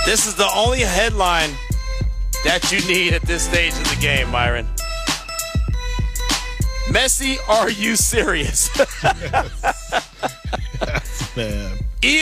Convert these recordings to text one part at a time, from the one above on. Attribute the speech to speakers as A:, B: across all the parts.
A: This is the only headline that you need at this stage of the game, Myron. Messi, are you serious?
B: Man.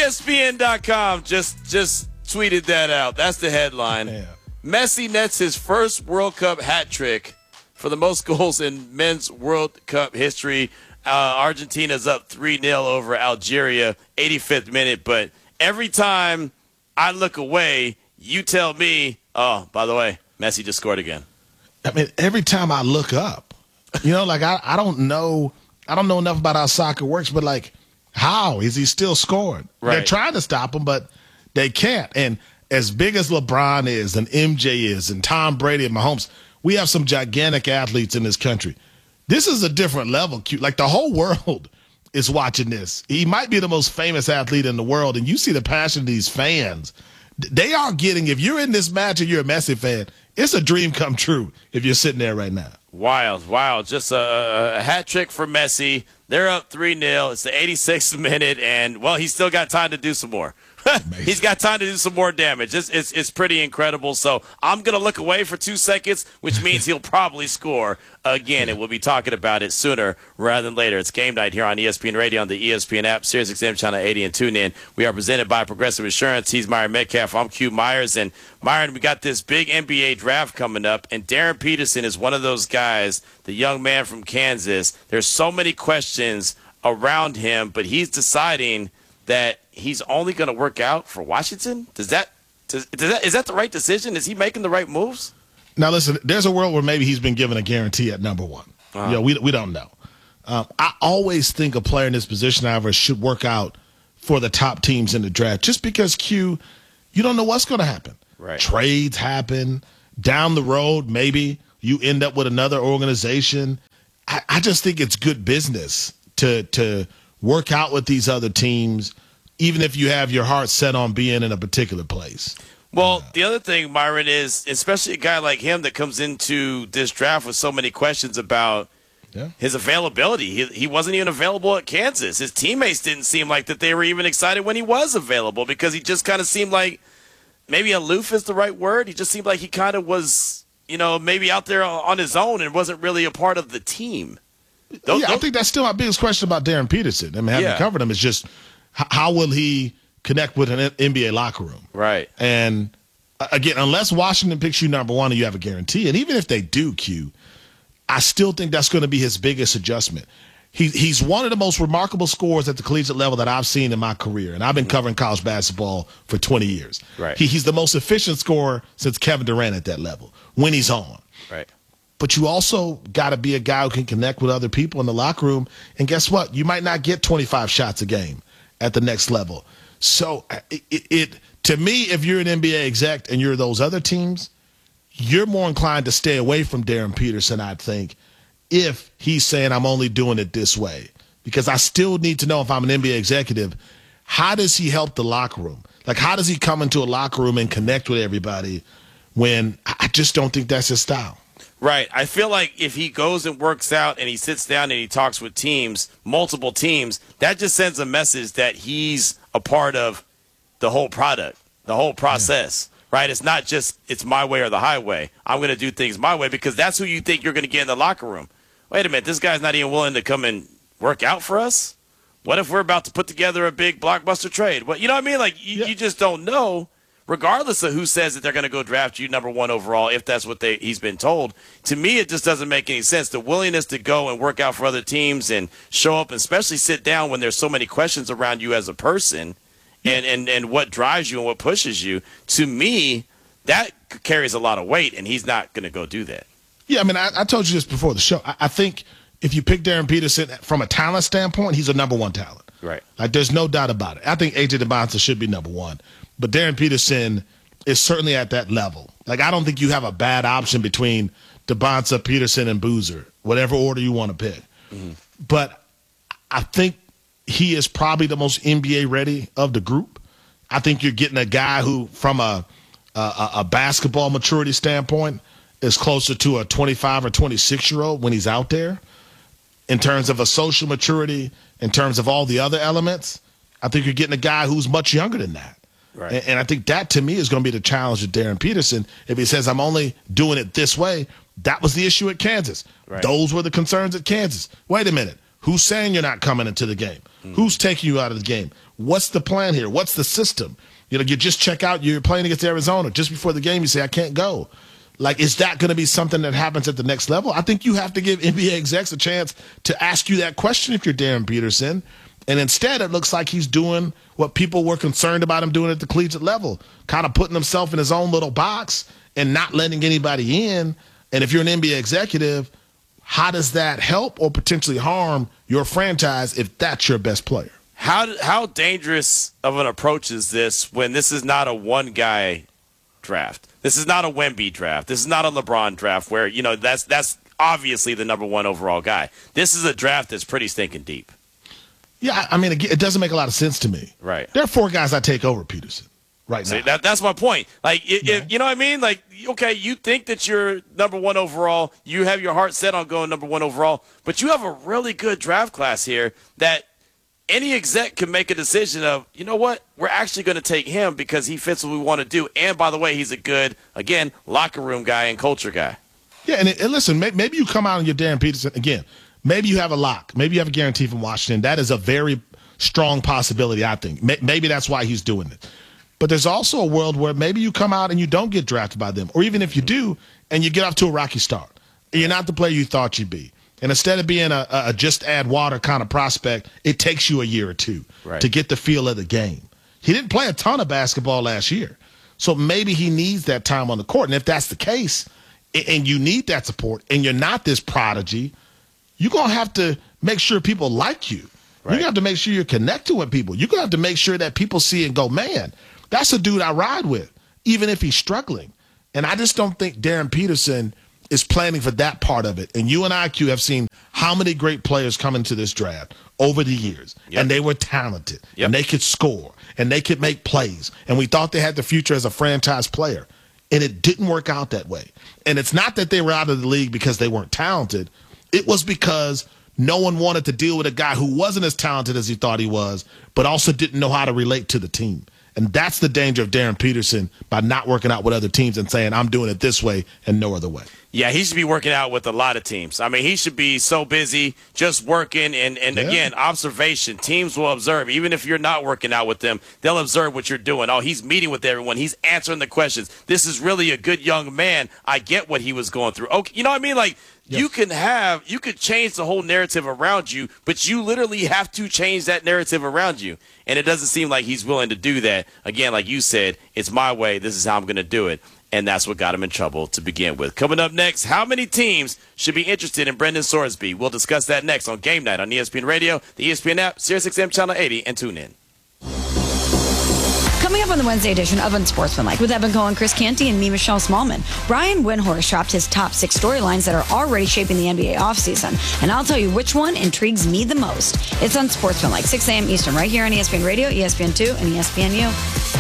A: ESPN.com just tweeted that out. That's the headline.
B: Yeah.
A: Messi nets his first World Cup hat trick for the most goals in men's World Cup history. Argentina's up 3-0 over Algeria, 85th minute. But every time I look away, you tell me, oh, by the way, Messi just scored again.
B: I mean, every time I look up, like I don't know enough about how soccer works, but like, how is he still scoring?
A: Right.
B: They're trying to stop him, but they can't. And as big as LeBron is and MJ is and Tom Brady and Mahomes, we have some gigantic athletes in this country. This is a different level. Like the whole world is watching this. He might be the most famous athlete in the world, and you see the passion of these fans. They are getting, if you're in this match and you're a Messi fan, it's a dream come true if you're sitting there right now.
A: Wild. Just a hat trick for Messi. They're up 3-0. It's the 86th minute, and, well, he's still got time to do some more. He's got time to do some more damage. It's pretty incredible. So I'm going to look away for 2 seconds, which means he'll probably score again, and we'll be talking about it sooner rather than later. It's game night here on ESPN Radio on the ESPN app, SiriusXM Channel 80, and TuneIn. We are presented by Progressive Insurance. He's Myron Metcalf. I'm Q Myers. And, Myron, we got this big NBA draft coming up, and Darren Peterson is one of those guys, the young man from Kansas. There's so many questions around him, but he's deciding that he's only going to work out for Washington? Is that the right decision? Is he making the right moves?
B: Now, listen, there's a world where maybe he's been given a guarantee at number one. We don't know. I always think a player in this position, however, should work out for the top teams in the draft just because, Q, you don't know what's going to happen.
A: Right.
B: Trades happen. Down the road, maybe you end up with another organization. I just think it's good business to work out with these other teams, even if you have your heart set on being in a particular place.
A: Well, the other thing, Myron, is especially a guy like him that comes into this draft with so many questions about his availability. He wasn't even available at Kansas. His teammates didn't seem like that they were even excited when he was available because he just kind of seemed like maybe aloof is the right word. He just seemed like he kind of was, maybe out there on his own and wasn't really a part of the team.
B: I think that's still my biggest question about Darren Peterson. I mean, having covered him, is just how will he connect with an NBA locker room?
A: Right.
B: And, again, unless Washington picks you number one and you have a guarantee, and even if they do, Q, I still think that's going to be his biggest adjustment. He's one of the most remarkable scorers at the collegiate level that I've seen in my career, and I've been covering college basketball for 20 years.
A: Right.
B: He's the most efficient scorer since Kevin Durant at that level, when he's on.
A: Right.
B: But you also got to be a guy who can connect with other people in the locker room. And guess what? You might not get 25 shots a game at the next level. So to me, if you're an NBA exec and you're those other teams, you're more inclined to stay away from Darren Peterson, I think, if he's saying I'm only doing it this way. Because I still need to know, if I'm an NBA executive, how does he help the locker room? Like, how does he come into a locker room and connect with everybody when I just don't think that's his style?
A: Right. I feel like if he goes and works out and he sits down and he talks with teams, multiple teams, that just sends a message that he's a part of the whole product, the whole process, right? It's not just it's my way or the highway. I'm going to do things my way because that's who you think you're going to get in the locker room. Wait a minute, this guy's not even willing to come and work out for us? What if we're about to put together a big blockbuster trade? Well, you know what I mean? Like, you just don't know. Regardless of who says that they're going to go draft you number one overall, if that's what he's been told, to me it just doesn't make any sense. The willingness to go and work out for other teams and show up and especially sit down when there's so many questions around you as a person and what drives you and what pushes you, to me, that carries a lot of weight, and he's not going to go do that.
B: Yeah, I mean, I told you this before the show. I think if you pick Darren Peterson from a talent standpoint, he's a number one talent.
A: Right. Like,
B: there's no doubt about it. I think A.J. DeBonta should be number one. But Darren Peterson is certainly at that level. Like, I don't think you have a bad option between DeBonta, Peterson, and Boozer, whatever order you want to pick. Mm-hmm. But I think he is probably the most NBA ready of the group. I think you're getting a guy who, from a basketball maturity standpoint, is closer to a 25 or 26-year-old when he's out there. In terms of a social maturity, in terms of all the other elements, I think you're getting a guy who's much younger than that.
A: Right.
B: And I think that, to me, is going to be the challenge of Darren Peterson. If he says, I'm only doing it this way, that was the issue at Kansas.
A: Right.
B: Those were the concerns at Kansas. Wait a minute. Who's saying you're not coming into the game? Who's taking you out of the game? What's the plan here? What's the system? You just check out, you're playing against Arizona. Just before the game, you say, I can't go. Like, is that going to be something that happens at the next level? I think you have to give NBA execs a chance to ask you that question if you're Darren Peterson. And instead, it looks like he's doing what people were concerned about him doing at the collegiate level, kind of putting himself in his own little box and not letting anybody in. And if you're an NBA executive, how does that help or potentially harm your franchise if that's your best player?
A: How dangerous of an approach is this when this is not a one-guy draft? This is not a Wemby draft. This is not a LeBron draft where, that's obviously the number one overall guy. This is a draft that's pretty stinking deep.
B: Yeah, I mean, it doesn't make a lot of sense to me.
A: Right.
B: There are 4 guys I take over Peterson right now.
A: See, that's my point. Like, if you know what I mean? Like, okay, you think that you're number one overall. You have your heart set on going number one overall. But you have a really good draft class here that any exec can make a decision of, you know what, we're actually going to take him because he fits what we want to do. And, by the way, he's a good, again, locker room guy and culture guy.
B: Yeah, and listen, maybe you come out and you're Darren Peterson. Again, maybe you have a lock. Maybe you have a guarantee from Washington. That is a very strong possibility, I think. Maybe that's why he's doing it. But there's also a world where maybe you come out and you don't get drafted by them. Or even if you do, and you get off to a rocky start. And you're not the player you thought you'd be. And instead of being a just add water kind of prospect, it takes you a year or two to get the feel of the game. He didn't play a ton of basketball last year. So maybe he needs that time on the court. And if that's the case, and you need that support, and you're not this prodigy, you're going to have to make sure people like you. Right. You're going to have to make sure you're connecting with people. You're going to have to make sure that people see and go, man, that's a dude I ride with, even if he's struggling. And I just don't think Darren Peterson is planning for that part of it. And you and IQ have seen how many great players come into this draft over the years. Yep. And they were talented. Yep. And they could score. And they could make plays. And we thought they had the future as a franchise player. And it didn't work out that way. And it's not that they were out of the league because they weren't talented. It was because no one wanted to deal with a guy who wasn't as talented as he thought he was, but also didn't know how to relate to the team. And that's the danger of Darren Peterson by not working out with other teams and saying, I'm doing it this way and no other way.
A: Yeah, he should be working out with a lot of teams. I mean, he should be so busy just working. And again, observation. Teams will observe. Even if you're not working out with them, they'll observe what you're doing. Oh, he's meeting with everyone. He's answering the questions. This is really a good young man. I get what he was going through. Okay, you know what I mean? Like, yes. You could change the whole narrative around you, but you literally have to change that narrative around you. And it doesn't seem like he's willing to do that. Again, like you said, it's my way. This is how I'm going to do it. And that's what got him in trouble to begin with. Coming up next, how many teams should be interested in Brendan Sorsby? We'll discuss that next on Game Night on ESPN Radio, the ESPN app, SiriusXM Channel 80, and tune in.
C: Coming up on the Wednesday edition of Unsportsmanlike with Evan Cohen, Chris Canty, and me, Michelle Smallman, Brian Windhorst dropped his top 6 storylines that are already shaping the NBA offseason. And I'll tell you which one intrigues me the most. It's Unsportsmanlike, 6 a.m. Eastern, right here on ESPN Radio, ESPN2, and ESPNU.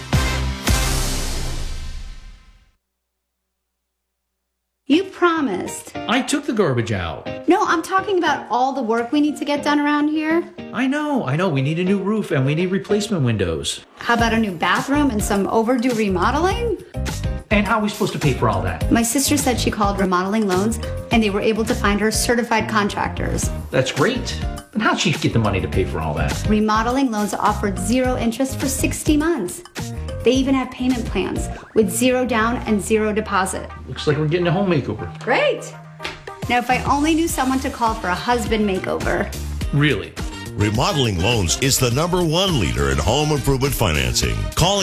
D: You promised.
E: I took the garbage out.
D: No, I'm talking about all the work we need to get done around here.
E: I know. We need a new roof and we need replacement windows.
D: How about a new bathroom and some overdue remodeling?
E: And how are we supposed to pay for all that?
D: My sister said she called Remodeling Loans and they were able to find her certified contractors.
E: That's great. But how'd she get the money to pay for all that?
D: Remodeling Loans offered 0 interest for 60 months. They even have payment plans with 0 down and 0 deposit.
E: Looks like we're getting a home makeover.
D: Great. Now, if I only knew someone to call for a husband makeover.
E: Really?
F: Remodeling Loans is the #1 leader in home improvement financing. Call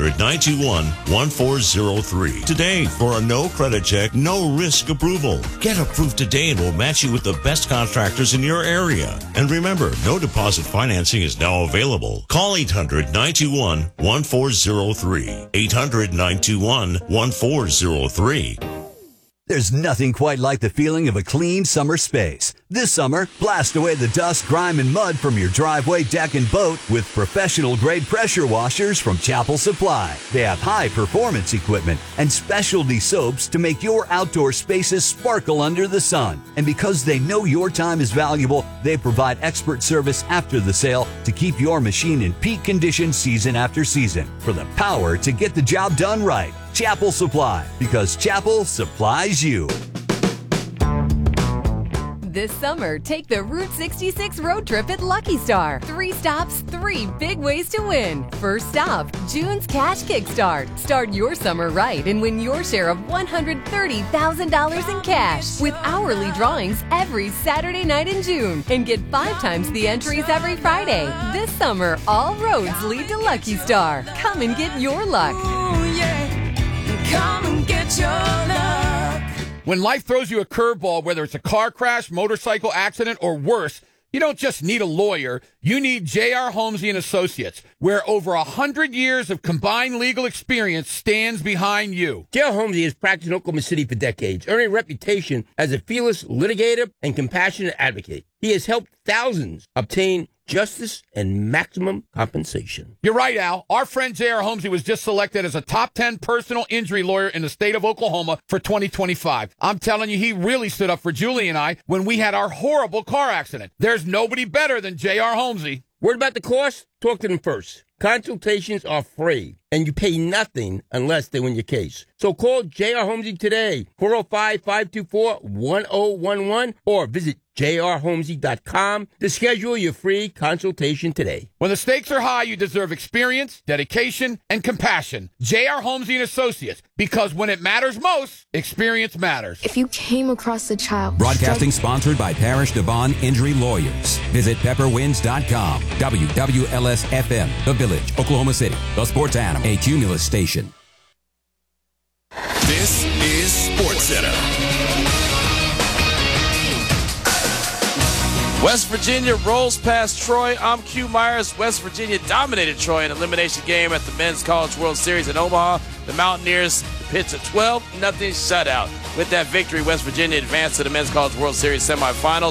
F: 800-921-1403 today for a no credit check, no risk approval. Get approved today and we'll match you with the best contractors in your area. And remember, no deposit financing is now available. Call 800-921-1403. 800-921-1403.
G: There's nothing quite like the feeling of a clean summer space. This summer, blast away the dust, grime, and mud from your driveway, deck, and boat with professional-grade pressure washers from Chapel Supply. They have high-performance equipment and specialty soaps to make your outdoor spaces sparkle under the sun. And because they know your time is valuable, they provide expert service after the sale to keep your machine in peak condition season after season for the power to get the job done right. Chapel Supply, because Chapel supplies you.
H: This summer, take the Route 66 road trip at Lucky Star. 3 stops, 3 big ways to win. First stop, June's Cash Kickstart. Start your summer right and win your share of $130,000 in cash with hourly drawings every Saturday night in June. And get 5 times the entries every Friday. This summer, all roads lead to Lucky Star. Come and get your luck.
I: Ooh, yeah. Come and get your luck.
J: When life throws you a curveball, whether it's a car crash, motorcycle accident, or worse, you don't just need a lawyer. You need J.R. Holmesy & Associates, where over 100 years of combined legal experience stands behind you.
K: J.R. Holmesy has practiced in Oklahoma City for decades, earning a reputation as a fearless litigator and compassionate advocate. He has helped thousands obtain justice and maximum compensation.
J: You're right, Al. Our friend J.R. Holmesy was just selected as a top 10 personal injury lawyer in the state of Oklahoma for 2025. I'm telling you, he really stood up for Julie and I when we had our horrible car accident. There's nobody better than J.R. Holmesy.
K: Word about the cost? Talk to them first. Consultations are free, and you pay nothing unless they win your case. So call J.R. Holmesy today, 405-524-1011, or visit jrholmesy.com to schedule your free consultation today.
J: When the stakes are high, you deserve experience, dedication, and compassion. J.R. Holmesy & Associates, because when it matters most, experience matters.
L: If you came across a child...
M: Broadcasting sponsored by Parish Devon Injury Lawyers. Visit pepperwinds.com. WWLS-FM, The Village, Oklahoma City. The Sports Animal, a Cumulus station.
N: This is SportsCenter.
A: West Virginia rolls past Troy. I'm Q Myers. West Virginia dominated Troy in an elimination game at the Men's College World Series in Omaha. The Mountaineers pitched a 12-0 shutout. With that victory, West Virginia advanced to the Men's College World Series semifinals.